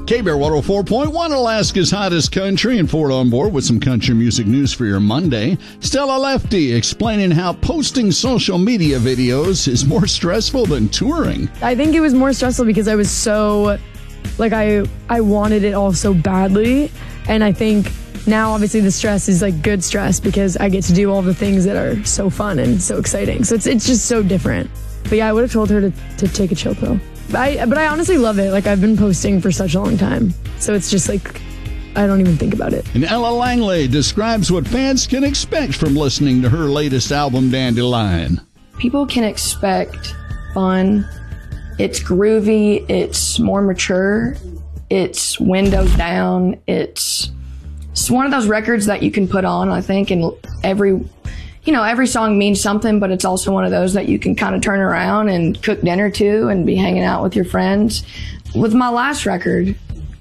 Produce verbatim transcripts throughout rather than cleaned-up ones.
K-Bear one oh four point one, Alaska's hottest country, and Ford on board with some country music news for your Monday. Stella Lefty explaining how posting social media videos is more stressful than touring. I think it was more stressful because I was so, like, I, I wanted it all so badly. And I think now, obviously, the stress is, like, good stress because I get to do all the things that are so fun and so exciting. So it's it's just so different. But yeah, I would have told her to, to take a chill pill. But I, but I honestly love it. Like, I've been posting for such a long time. So it's just like, I don't even think about it. And Ella Langley describes what fans can expect from listening to her latest album, Dandelion. People can expect fun. It's groovy. It's more mature. It's windows down. It's, it's one of those records that you can put on, I think, and every... You know, every song means something, but it's also one of those that you can kind of turn around and cook dinner to and be hanging out with your friends. With my last record,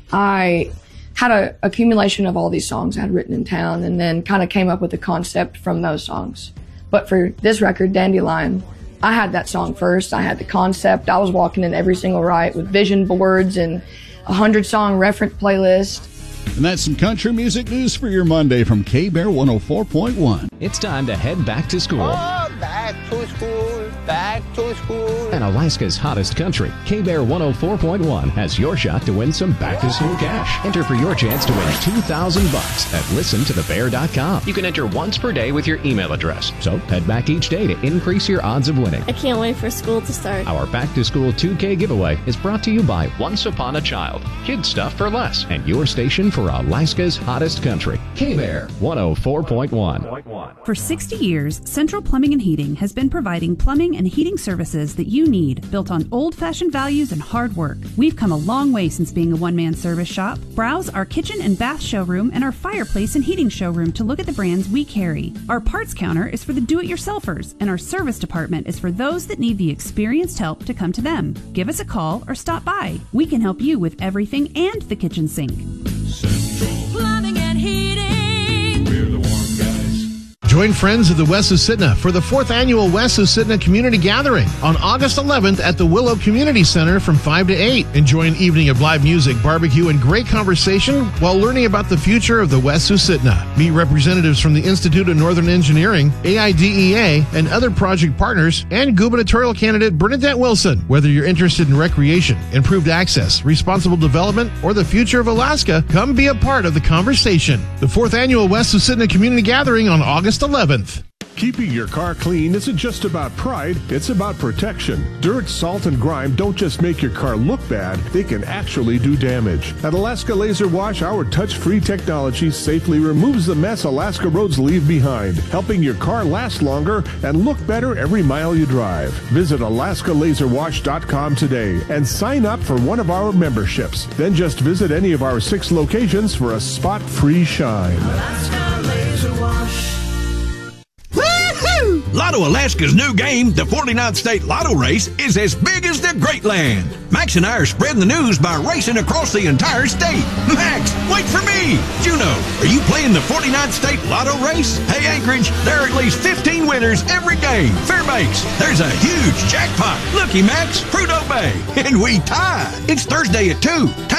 I had an accumulation of all these songs I had written in town and then kind of came up with a concept from those songs. But for this record, Dandelion, I had that song first. I had the concept. I was walking in every single ride with vision boards and a hundred song reference playlist. And that's some country music news for your Monday from K-Bear one oh four point one. It's time to head back to school. Oh, back to school, back to school. And Alaska's hottest country, K-Bear one oh four point one, has your shot to win some back-to-school cash. Enter for your chance to win two thousand bucks at listen to the bear dot com. You can enter once per day with your email address. So head back each day to increase your odds of winning. I can't wait for school to start. Our back-to-school two K giveaway is brought to you by Once Upon a Child, kids stuff for less, and your station for Alaska's hottest country, K-Bear one oh four point one. For sixty years, Central Plumbing and Heating has been providing plumbing and heating services that you need, built on old-fashioned values and hard work. We've come a long way since being a one-man service shop. Browse our kitchen and bath showroom and our fireplace and heating showroom to look at the brands we carry. Our parts counter is for the do-it-yourselfers, and our service department is for those that need the experienced help to come to them. Give us a call or stop by. We can help you with everything and the kitchen sink. Central Plumbing and Heating. We're the warm guys. Join friends of the West Susitna for the fourth annual West Susitna Community Gathering on August eleventh at the Willow Community Center from five to eight. Enjoy an evening of live music, barbecue, and great conversation while learning about the future of the West Susitna. Meet representatives from the Institute of Northern Engineering, A I D E A, and other project partners, and gubernatorial candidate Bernadette Wilson. Whether you're interested in recreation, improved access, responsible development, or the future of Alaska, come be a part of the conversation. The fourth annual West Susitna Community Gathering on August eleventh. Keeping your car clean isn't just about pride, it's about protection. Dirt, salt, and grime don't just make your car look bad, they can actually do damage. At Alaska Laser Wash, our touch-free technology safely removes the mess Alaska roads leave behind, helping your car last longer and look better every mile you drive. Visit alaska laser wash dot com today and sign up for one of our memberships. Then just visit any of our six locations for a spot-free shine. Alaska Laser Wash. Lotto Alaska's new game, the forty-ninth State Lotto Race, is as big as the Great Land. Max and I are spreading the news by racing across the entire state. Max, wait for me! Juno, are you playing the forty-ninth State Lotto Race? Hey, Anchorage, there are at least fifteen winners every game. Fairbanks, there's a huge jackpot. Looky, Max, Prudhoe Bay, and we tied. It's Thursday at two.